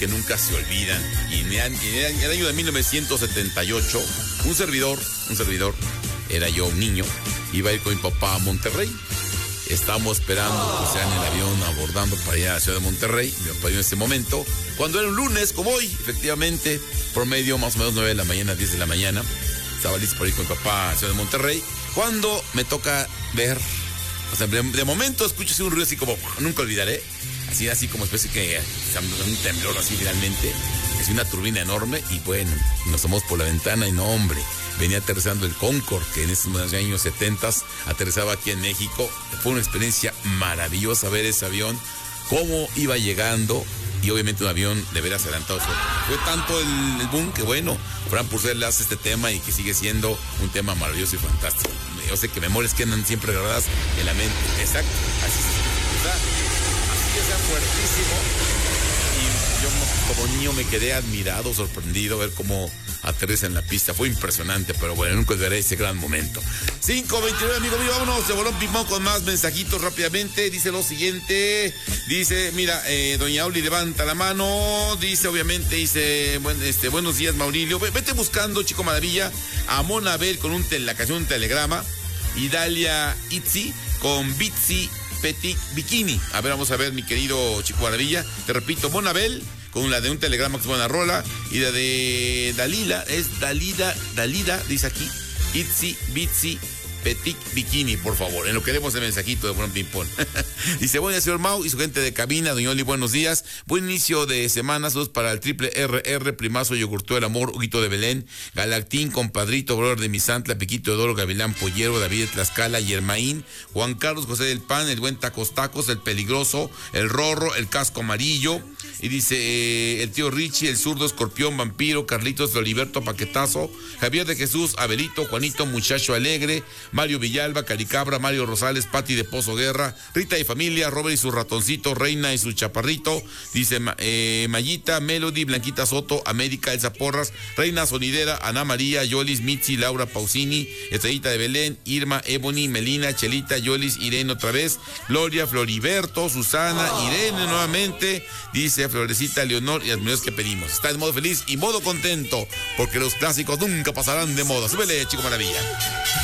que nunca se olvidan. Y en el año de 1978, un servidor, era yo un niño, iba a ir con mi papá a Monterrey. Estábamos esperando que sea en el avión abordando para ir a la ciudad de Monterrey. Mi papá en ese momento, cuando era un lunes, como hoy, efectivamente, promedio más o menos 9 de la mañana, 10 de la mañana. Estaba listo para ir con mi papá a la ciudad de Monterrey. Cuando me toca ver, o sea, de momento escucho así un ruido así como, nunca olvidaré, así como especie que un temblor así realmente, es una turbina enorme y bueno, nos asomamos por la ventana y no, hombre, venía aterrizando el Concorde, que en esos años 70 aterrizaba aquí en México. Fue una experiencia maravillosa ver ese avión, cómo iba llegando, y obviamente un avión de veras adelantado. Fue tanto el boom que bueno, Fran Purcell hace este tema y que sigue siendo un tema maravilloso y fantástico. Yo sé que memorias quedan siempre grabadas en la mente. Exacto, así que sea fuertísimo. Y yo como niño me quedé admirado, sorprendido, ver cómo aterriza en la pista. Fue impresionante, pero bueno, nunca olvidaré ese gran momento. 5:29, amigo mío, vámonos de bolón ping-pong con más mensajitos rápidamente. Dice lo siguiente, dice, mira, doña Oli levanta la mano, dice, obviamente, dice, buenos días, Maurilio, vete buscando, chico maravilla, a Monabel con la canción Un Telegrama, y Dalia Itzi con Bitsy Petit Bikini. A ver, vamos a ver, mi querido chico maravilla, te repito, Monabel con la de Un Telegrama, que es buena rola, y la de Dalila, es Dalida, dice aquí, Itzy, Bitsy, Petit Bikini, por favor, en lo que leemos el mensajito de Buen Ping Pong. Dice, buen día, señor Mau y su gente de cabina, doña Oli, buenos días, buen inicio de semana, saludos para el triple RR, Primazo, Yogurtó del Amor, Huguito de Belén, Galactín, Compadrito, Brother de Misantla, Piquito de Oro, Gavilán Pollero, David de Tlaxcala, Yermaín, Juan Carlos, José del Pan, el buen Tacos Tacos, el Peligroso, el Rorro, el Casco Amarillo, y dice, el tío Richie, el Zurdo, Escorpión, Vampiro, Carlitos de Oliverto, Paquetazo, Javier de Jesús, Abelito, Juanito, Muchacho Alegre, Mario Villalba, Caricabra, Mario Rosales, Pati de Pozo Guerra, Rita y familia, Robert y su ratoncito, Reina y su chaparrito, dice Mayita, Melody, Blanquita Soto, América, Elsa Porras, Reina Sonidera, Ana María, Yolis, Mitzi, Laura Pausini, Estrellita de Belén, Irma, Ebony, Melina, Chelita, Yolis, Irene otra vez, Gloria, Floriberto, Susana, Irene nuevamente, dice Florecita, Leonor y las mujeres que pedimos. Está en modo feliz y modo contento, porque los clásicos nunca pasarán de moda. Súbele, chico maravilla.